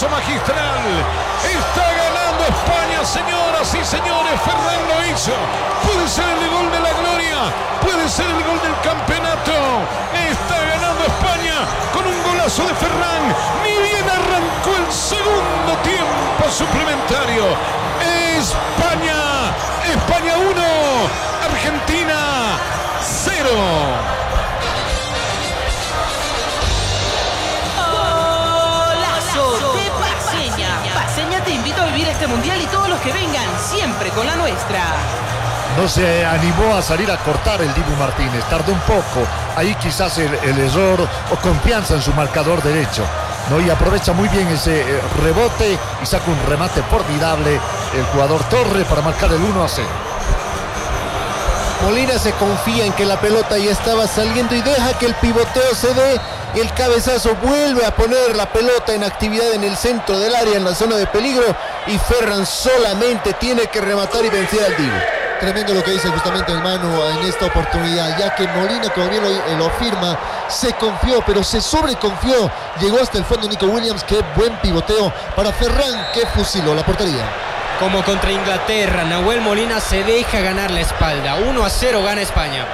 cabezazo magistral. Está ganando España, señoras y señores. Ferran lo hizo. Puede ser el gol de la gloria. Puede ser el gol del campeonato. Está ganando España con un golazo de Ferran. Ni bien arrancó el segundo tiempo suplementario. España 1, Argentina 0. Paceña te invito a vivir este mundial y todos los que vengan, siempre con la nuestra. No se animó a salir a cortar el Dibu Martínez, tardó un poco. Ahí quizás el error o confianza en su marcador derecho, ¿no? Y aprovecha muy bien ese rebote y saca un remate formidable el jugador Torres para marcar el 1-0. Molina se confía en que la pelota ya estaba saliendo y deja que el pivoteo se dé. El cabezazo vuelve a poner la pelota en actividad en el centro del área, en la zona de peligro, y Ferran solamente tiene que rematar y vencer al Dibu. Tremendo lo que dice justamente el Manu en esta oportunidad, ya que Molina, como bien lo afirma, se confió, pero se sobreconfió. Llegó hasta el fondo Nico Williams. Qué buen pivoteo para Ferran, que fusiló la portería. Como contra Inglaterra, Nahuel Molina se deja ganar la espalda. 1-0 gana España.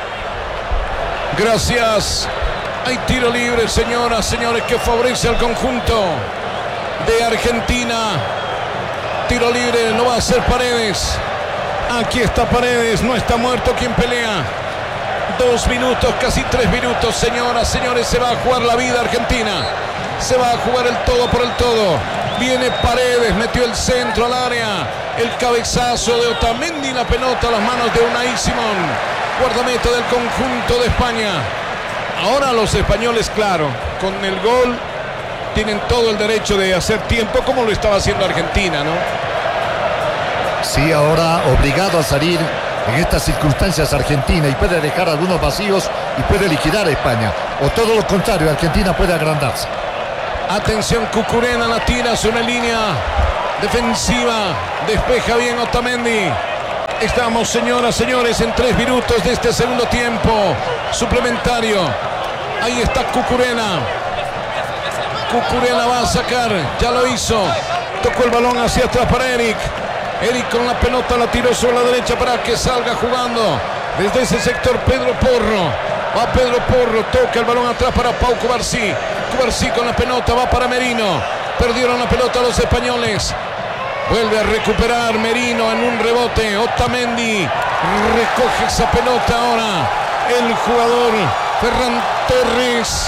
Gracias. Hay tiro libre, señoras, señores, que favorece al conjunto de Argentina. Tiro libre, lo va a hacer Paredes. Aquí está Paredes, no está muerto quien pelea. 2 minutos, casi 3 minutos, señoras, señores, se va a jugar la vida Argentina. Se va a jugar el todo por el todo. Viene Paredes, metió el centro al área. El cabezazo de Otamendi, la pelota a las manos de Unai Simón, guardameta del conjunto de España. Ahora los españoles, claro, con el gol tienen todo el derecho de hacer tiempo como lo estaba haciendo Argentina, ¿no? Sí, ahora obligado a salir en estas circunstancias Argentina, y puede dejar algunos vacíos y puede liquidar a España. O todo lo contrario, Argentina puede agrandarse. Atención, Cucurella la tira sobre línea defensiva. Despeja bien Otamendi. Estamos, señoras, señores, en 3 minutos de este segundo tiempo suplementario. Ahí está Cucurella. Cucurella va a sacar, ya lo hizo. Tocó el balón hacia atrás para Eric. Eric con la pelota la tiró sobre la derecha para que salga jugando. Desde ese sector Pedro Porro. Va Pedro Porro, toca el balón atrás para Pau Cubarsí. Cubarsí con la pelota, va para Merino. Perdieron la pelota los españoles. Vuelve a recuperar Merino en un rebote. Otamendi recoge esa pelota ahora. El jugador Ferran Torres.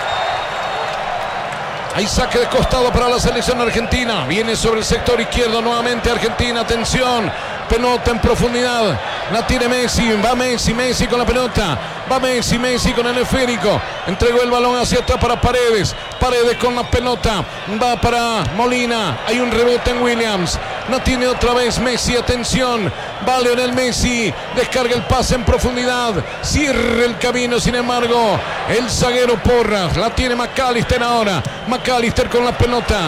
Hay saque de costado para la selección argentina. Viene sobre el sector izquierdo nuevamente Argentina. Atención. Pelota en profundidad. La tiene Messi. Va Messi. Messi con la pelota. Va Messi. Messi con el esférico. Entregó el balón hacia atrás para Paredes. Paredes con la pelota. Va para Molina. Hay un rebote en Williams. La tiene otra vez Messi. Atención. Va Lionel Messi. Descarga el pase en profundidad. Cierra el camino. Sin embargo, el zaguero Porras. La tiene McAllister ahora. McAllister con la pelota.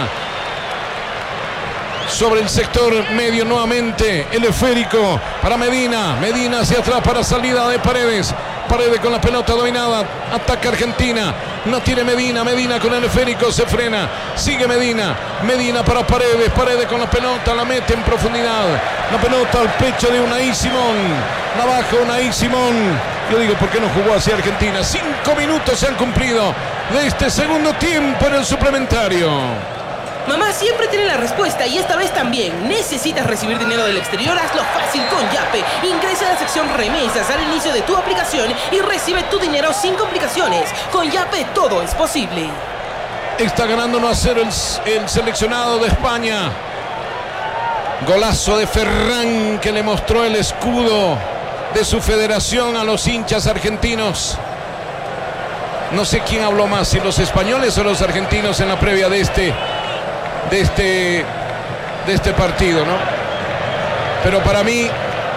Sobre el sector medio nuevamente. El esférico para Medina. Medina hacia atrás para salida de Paredes. Paredes con la pelota dominada. Ataca Argentina. No tiene Medina. Medina con el esférico. Se frena. Sigue Medina. Medina para Paredes. Paredes con la pelota. La mete en profundidad. La pelota al pecho de Unai Simón. La baja Unai Simón. Yo digo, ¿por qué no jugó hacia Argentina? 5 minutos se han cumplido de este segundo tiempo en el suplementario. Mamá siempre tiene la respuesta y esta vez también. ¿Necesitas recibir dinero del exterior? Hazlo fácil con Yape. Ingresa a la sección remesas al inicio de tu aplicación y recibe tu dinero sin complicaciones. Con Yape todo es posible. Está ganando 1-0 el seleccionado de España. Golazo de Ferran que le mostró el escudo de su federación a los hinchas argentinos. No sé quién habló más, si los españoles o los argentinos en la previa de este partido, ¿no? Pero para mí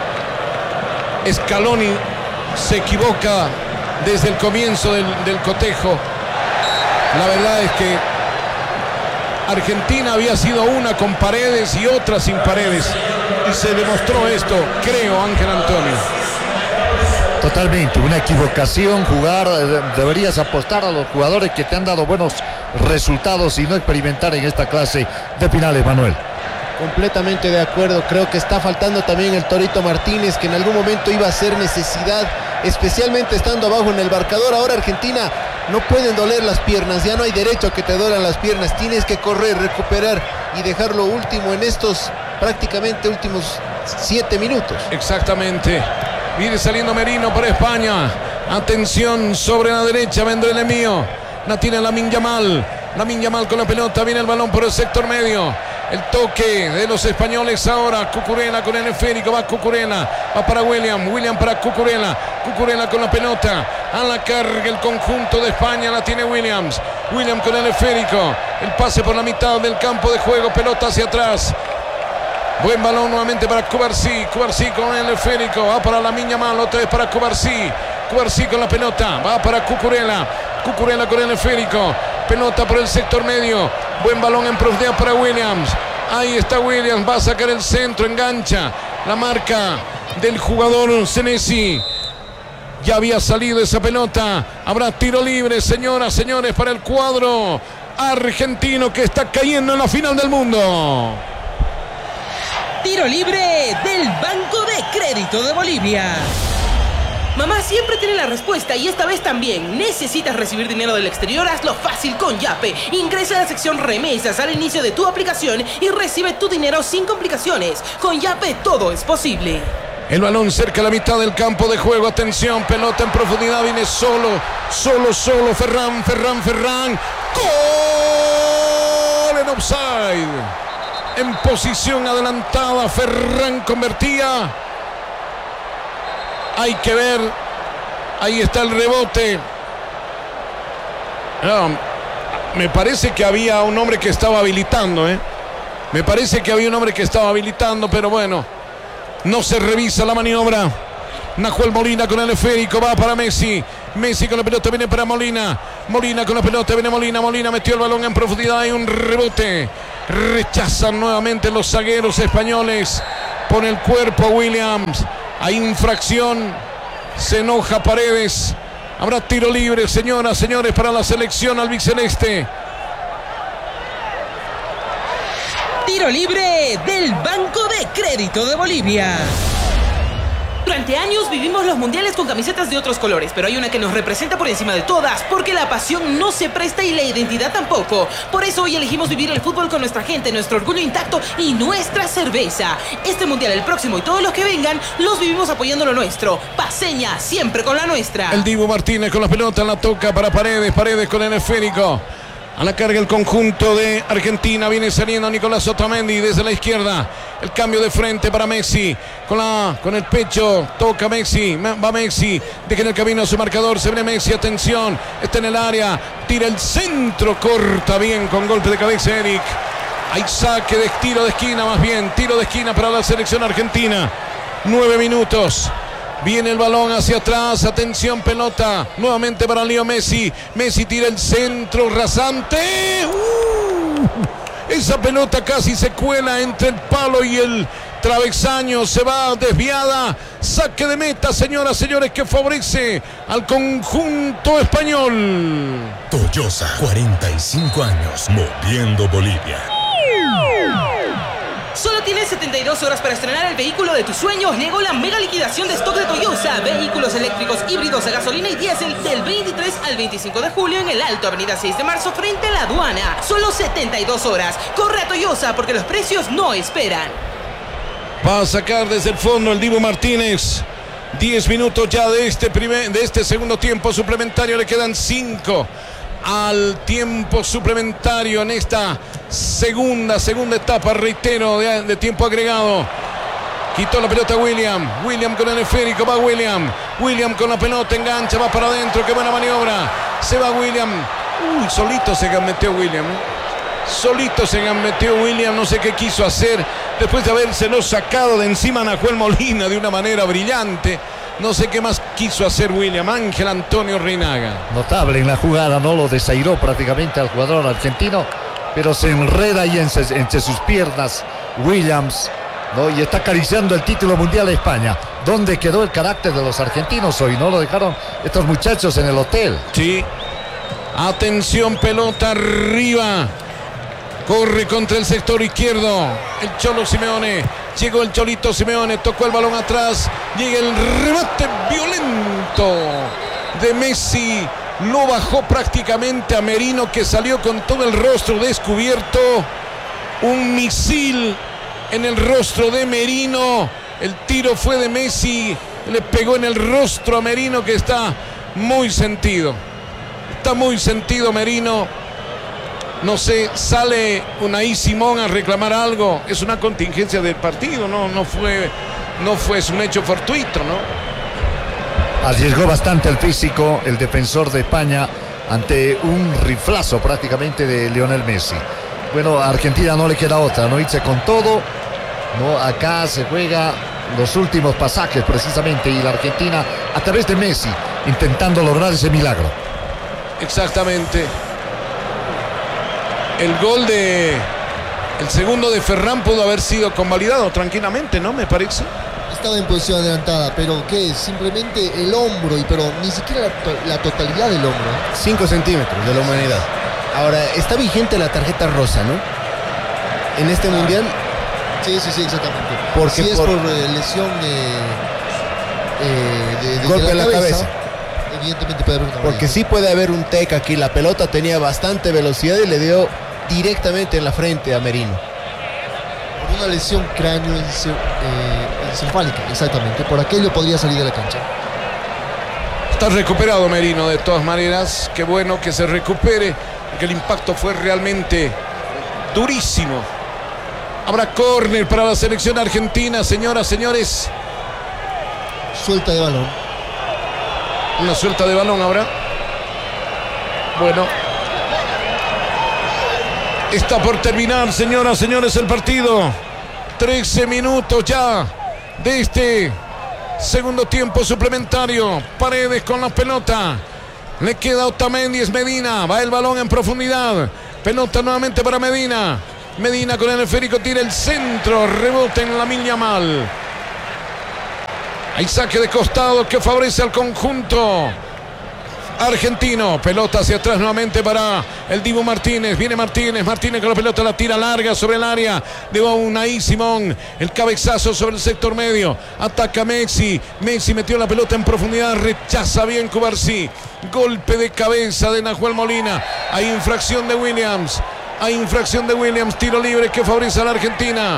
Scaloni se equivoca desde el comienzo del cotejo. La verdad es que Argentina había sido una con Paredes y otra sin Paredes, y se demostró esto, creo, Ángel Antonio. Totalmente, una equivocación jugar, deberías apostar a los jugadores que te han dado buenos resultados y no experimentar en esta clase de finales, Manuel. Completamente de acuerdo, creo que está faltando también el Torito Martínez, que en algún momento iba a ser necesidad, especialmente estando abajo en el marcador. Ahora Argentina no pueden doler las piernas, ya no hay derecho a que te duelan las piernas, tienes que correr, recuperar y dejar lo último en estos prácticamente últimos 7 minutos. Exactamente. Viene saliendo Merino para España. Atención, sobre la derecha vendrá el mío. La tiene Lamine Yamal. Lamine Yamal con la pelota. Viene el balón por el sector medio. El toque de los españoles ahora. Cucurella con el esférico. Va Cucurella. Va para William. William para Cucurella. Cucurella con la pelota. A la carga el conjunto de España. La tiene Williams. William con el esférico. El pase por la mitad del campo de juego. Pelota hacia atrás. Buen balón nuevamente para Cubarsí. Cubarsí con el esférico. Va para Lamine Yamal. Otra vez para Cubarsí. Cubarsí con la pelota. Va para Cucurella. Cucurella con el esférico. Pelota por el sector medio. Buen balón en profundidad para Williams. Ahí está Williams. Va a sacar el centro. Engancha la marca del jugador Senesi. Ya había salido esa pelota. Habrá tiro libre, señoras, señores, para el cuadro argentino que está cayendo en la final del mundo. Tiro libre del Banco de Crédito de Bolivia. Mamá siempre tiene la respuesta y esta vez también. ¿Necesitas recibir dinero del exterior? Hazlo fácil con Yape. Ingresa a la sección remesas al inicio de tu aplicación y recibe tu dinero sin complicaciones. Con Yape todo es posible. El balón cerca de la mitad del campo de juego. Atención, pelota en profundidad. Viene solo. Ferran. ¡Gol! En offside. En posición adelantada, Ferran convertía. Hay que ver. Ahí está el rebote. No, me parece que había un hombre que estaba habilitando, Me parece que había un hombre que estaba habilitando, pero bueno. No se revisa la maniobra. Nahuel Molina con el esférico. Va para Messi. Messi con la pelota. Viene para Molina. Molina con la pelota. Viene Molina. Molina metió el balón en profundidad. Hay un rebote. Rechazan nuevamente los zagueros españoles. Pone el cuerpo a Williams. Hay infracción. Se enoja Paredes. Habrá tiro libre, señoras, señores, para la selección albiceleste. Tiro libre del Banco de Crédito de Bolivia. Durante años vivimos los mundiales con camisetas de otros colores, pero hay una que nos representa por encima de todas, porque la pasión no se presta y la identidad tampoco. Por eso hoy elegimos vivir el fútbol con nuestra gente, nuestro orgullo intacto y nuestra cerveza. Este mundial, el próximo y todos los que vengan, los vivimos apoyando lo nuestro. Paceña, siempre con la nuestra. El Dibu Martínez con la pelota, la toca para Paredes, Paredes con el esférico. A la carga el conjunto de Argentina. Viene saliendo Nicolás Otamendi desde la izquierda. El cambio de frente para Messi. Con el pecho. Toca Messi. Va Messi. Deja en el camino a su marcador. Se viene Messi. Atención. Está en el área. Tira el centro. Corta bien con golpe de cabeza Eric. Hay saque de tiro de esquina más bien. Tiro de esquina para la selección argentina. 9 minutos. Viene el balón hacia atrás, atención, pelota, nuevamente para Leo Messi. Messi tira el centro rasante. Esa pelota casi se cuela entre el palo y el travesaño, se va desviada. Saque de meta, señoras, señores, que favorece al conjunto español. Toyosa, 45 años, moviendo Bolivia. Solo tienes 72 horas para estrenar el vehículo de tus sueños. Llegó la mega liquidación de stock de Toyosa. Vehículos eléctricos, híbridos a gasolina y diésel del 23 al 25 de julio en el Alto, Avenida 6 de Marzo, frente a la aduana. Solo 72 horas. Corre a Toyosa porque los precios no esperan. Va a sacar desde el fondo el Dibu Martínez. 10 minutos ya de este segundo tiempo suplementario. Le quedan 5 al tiempo suplementario en esta segunda etapa, reitero, de tiempo agregado. Quitó la pelota William con el esférico, va William con la pelota, engancha, va para adentro, qué buena maniobra, se va William, solito se gambeteó William, no sé qué quiso hacer, después de habérselo sacado de encima a Nahuel Molina de una manera brillante. No sé qué más quiso hacer William. Ángel Antonio Reinaga. Notable en la jugada, ¿no? Lo desairó prácticamente al jugador argentino, pero se enreda ahí entre sus piernas Williams ¿no? Y está acariciando el título mundial de España. ¿Dónde quedó el carácter de los argentinos hoy? ¿No lo dejaron estos muchachos en el hotel? Sí. Atención, pelota arriba. Corre contra el sector izquierdo el Cholo Simeone. Llegó el Cholito Simeone, tocó el balón atrás. Llega el remate violento de Messi. Lo bajó prácticamente a Merino, que salió con todo el rostro descubierto. Un misil en el rostro de Merino. El tiro fue de Messi. Le pegó en el rostro a Merino, que está muy sentido. Está muy sentido Merino. No sé, sale Unai Simón a reclamar algo. Es una contingencia del partido, no fue un hecho fortuito, ¿no? Arriesgó bastante el físico el defensor de España ante un riflazo prácticamente de Lionel Messi. Bueno, a Argentina no le queda otra, no irse con todo. No, acá se juega los últimos pasajes precisamente, y la Argentina a través de Messi intentando lograr ese milagro. Exactamente. El gol el segundo de Ferran pudo haber sido convalidado tranquilamente, ¿no? Me parece. Estaba en posición adelantada, pero ¿qué? Simplemente el hombro, pero ni siquiera la totalidad del hombro. 5 centímetros de la humanidad. Ahora, está vigente la tarjeta rosa, ¿no? En este mundial. Sí, exactamente. Porque si es por lesión de golpe en la cabeza. Evidentemente puede haber una porque sí puede haber un tec aquí. La pelota tenía bastante velocidad y le dio directamente en la frente a Merino. Por una lesión craneoencefálica, exactamente. Por aquello podría salir de la cancha. Está recuperado Merino de todas maneras. Qué bueno que se recupere, porque el impacto fue realmente durísimo. Habrá córner para la selección argentina, señoras, señores. Suelta de balón. Una suelta de balón ahora. Bueno. Está por terminar, señoras, señores, el partido. 13 minutos ya de este segundo tiempo suplementario. Paredes con la pelota. Le queda Otamendi, es Medina. Va el balón en profundidad. Pelota nuevamente para Medina. Medina con el esférico, tira el centro. Rebote en Lamine Yamal. Hay saque de costado que favorece al conjunto argentino. Pelota hacia atrás nuevamente para el Dibu Martínez. Viene Martínez con la pelota, la tira larga sobre el área de Unai Simón. El cabezazo sobre el sector medio. Ataca Messi. Messi metió la pelota en profundidad. Rechaza bien Cubarsí. Golpe de cabeza de Nahuel Molina. Hay infracción de Williams. Tiro libre que favorece a la Argentina.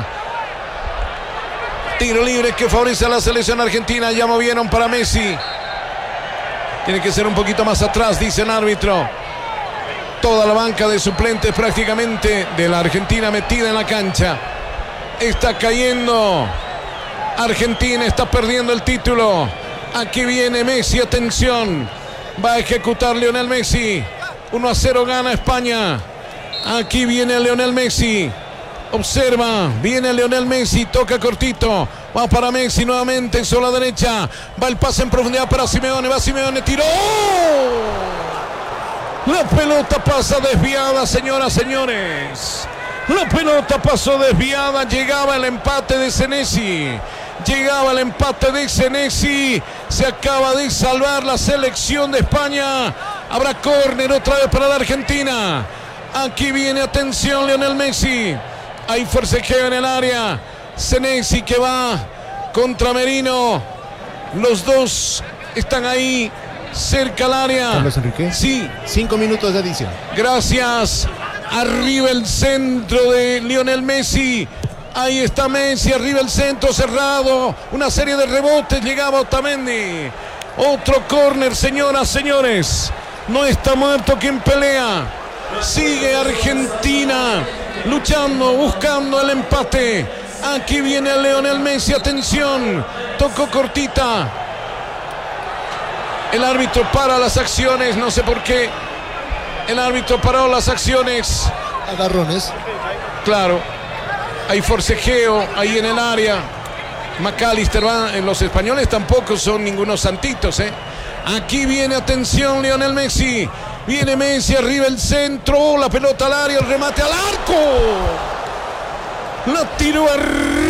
Tiro libre que favorece a la selección argentina. Ya movieron para Messi. Tiene que ser un poquito más atrás, dice el árbitro. Toda la banca de suplentes prácticamente de la Argentina metida en la cancha. Está cayendo Argentina, está perdiendo el título. Aquí viene Messi, atención. Va a ejecutar Lionel Messi. 1-0 gana España. Aquí viene Lionel Messi. Observa, viene Lionel Messi, toca cortito, va para Messi nuevamente sobre la derecha, va el pase en profundidad para Simeone, va Simeone, tiró. La pelota pasa desviada, señoras, señores. La pelota pasó desviada, llegaba el empate de Senesi. Se acaba de salvar la selección de España. Habrá córner otra vez para la Argentina. Aquí viene, atención, Lionel Messi. Hay forcejeo en el área. Senesi que va contra Merino. Los dos están ahí cerca al área. Carlos Enrique. Sí. 5 minutos de adición. Gracias. Arriba el centro de Lionel Messi. Ahí está Messi. Arriba el centro cerrado. Una serie de rebotes. Llegaba Otamendi. Otro córner, señoras, señores. No está muerto quien pelea. Sigue Argentina luchando, buscando el empate. Aquí viene Lionel Messi, atención. Tocó cortita. El árbitro para las acciones, no sé por qué. El árbitro paró las acciones. Agarrones. Claro. Hay forcejeo ahí en el área. McAllister va. Los españoles tampoco son ningunos santitos, ¿eh? Aquí viene, atención, Lionel Messi. Viene Messi, arriba el centro, la pelota al área, el remate al arco. La tiró arriba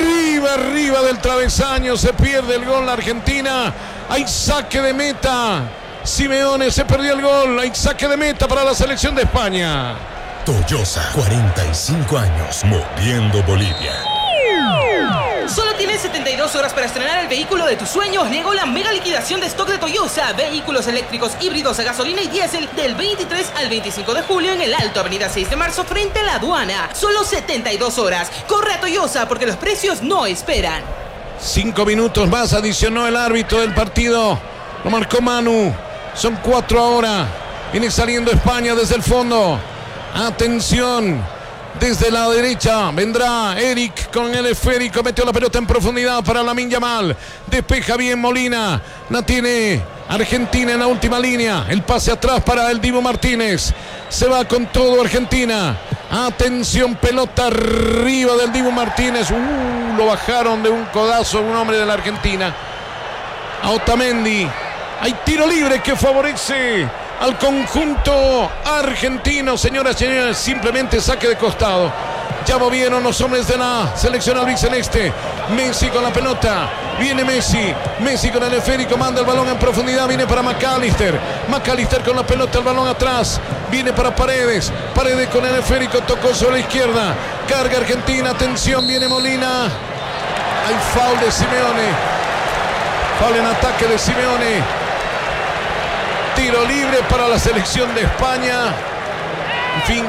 va arriba del travesaño, se pierde el gol la Argentina. Hay saque de meta. Simeone, se perdió el gol. Hay saque de meta para la selección de España. Toyosa, 45 años moviendo Bolivia. Solo tienes 72 horas para estrenar el vehículo de tus sueños. Llegó la mega liquidación de stock de Toyosa. Vehículos eléctricos, híbridos a gasolina y diésel del 23 al 25 de julio en el Alto, Avenida 6 de Marzo, frente a la aduana. Solo 72 horas. Corre a Toyosa porque los precios no esperan. 5 minutos más adicionó el árbitro del partido. Lo marcó Manu. Son 4 ahora. Viene saliendo España desde el fondo. Atención. Desde la derecha vendrá Eric con el esférico. Metió la pelota en profundidad para Lamine Yamal. Despeja bien Molina. La tiene Argentina en la última línea. El pase atrás para el Dibu Martínez. Se va con todo Argentina. Atención, pelota arriba del Dibu Martínez. Lo bajaron de un codazo un hombre de la Argentina. A Otamendi. Hay tiro libre que favorece al conjunto argentino, señoras y señores. Simplemente saque de costado. Ya movieron los hombres de la selección albiceleste. Messi con la pelota. Viene Messi. Messi con el esférico. Manda el balón en profundidad. Viene para McAllister. McAllister con la pelota. El balón atrás. Viene para Paredes. Paredes con el esférico. Tocó sobre la izquierda. Carga Argentina. Atención. Viene Molina. Hay foul de Simeone. Foul en ataque de Simeone. Tiro libre para la selección de España. En fin,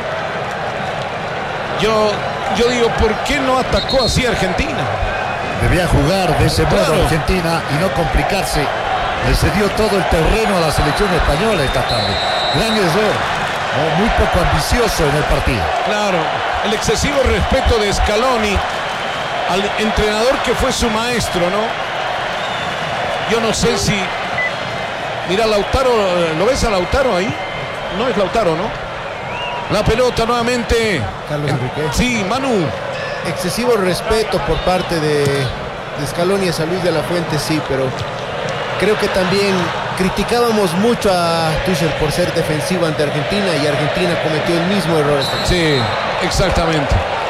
yo digo, ¿por qué no atacó así Argentina? Debía jugar de ese modo Claro. Argentina y no complicarse. Le cedió todo el terreno a la selección española esta tarde. Gran error, ¿no? Muy poco ambicioso en el partido. Claro, el excesivo respeto de Scaloni al entrenador que fue su maestro, ¿no? Yo no sé si... Mira, Lautaro, ¿lo ves a Lautaro ahí? No es Lautaro, ¿no? La pelota nuevamente. Carlos Enrique. Sí, Manu. Excesivo respeto por parte de Scaloni a San Luis de la Fuente, sí, pero creo que también criticábamos mucho a Tuchel por ser defensivo ante Argentina y Argentina cometió el mismo error. Sí, exactamente.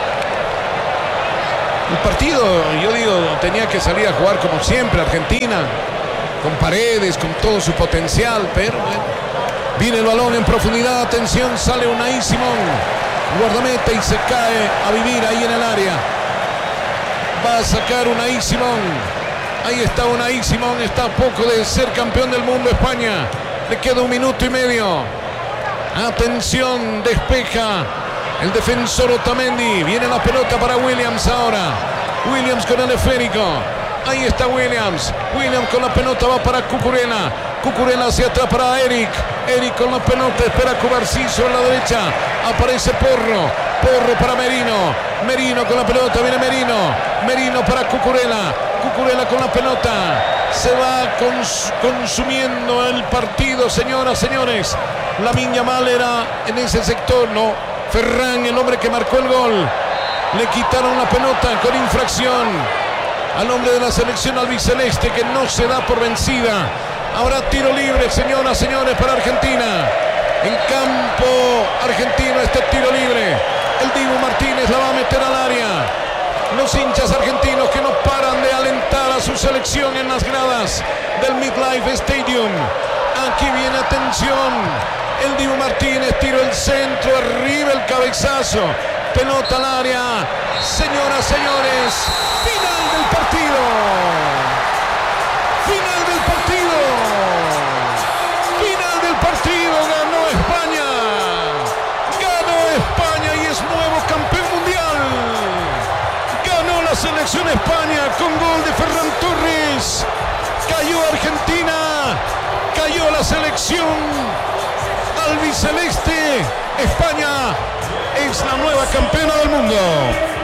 El partido, yo digo, tenía que salir a jugar como siempre Argentina, con Paredes, con todo su potencial, pero viene el balón en profundidad. Atención, sale Unai Simón, guardameta, y se cae a vivir ahí en el área. Va a sacar Unai Simón. Ahí está Unai Simón, está a poco de ser campeón del mundo España. Le queda 1 minuto y medio. Atención, despeja el defensor Otamendi. Viene la pelota para Williams ahora. Williams con el esférico. Ahí está Williams. Williams con la pelota, va para Cucurella. Cucurella hacia atrás para Eric. Eric con la pelota, espera Cubarciso en la derecha. Aparece Porro. Porro para Merino. Merino con la pelota, viene Merino. Merino para Cucurella. Cucurella con la pelota. Se va consumiendo el partido, señoras, señores. Lamine Yamal era en ese sector, no. Ferran, el hombre que marcó el gol. Le quitaron la pelota con infracción al hombre de la selección albiceleste, que no se da por vencida. Ahora tiro libre, señoras, señores, para Argentina. En campo argentino este tiro libre. El Dibu Martínez la va a meter al área. Los hinchas argentinos que no paran de alentar a su selección en las gradas del MetLife Stadium. Aquí viene, atención, el Dibu Martínez, tiro el centro, arriba el cabezazo. Pelota al área. Señoras, señores, final del partido. Final del partido. Final del partido. Ganó España. Ganó España y es nuevo campeón mundial. Ganó la selección España con gol de Ferran Torres. Cayó Argentina. Cayó la selección albiceleste. España es la nueva campeona del mundo.